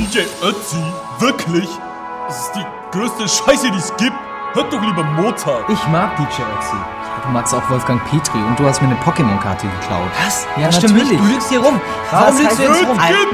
DJ Ötzi? Wirklich? Das ist die größte Scheiße, die es gibt. Hört doch lieber Mozart. Ich mag DJ Ötzi. Du magst auch Wolfgang Petri und du hast mir eine Pokémon-Karte geklaut. Was? Ja, das stimmt natürlich. nicht. Du lügst hier rum. Warum lügst du jetzt rum?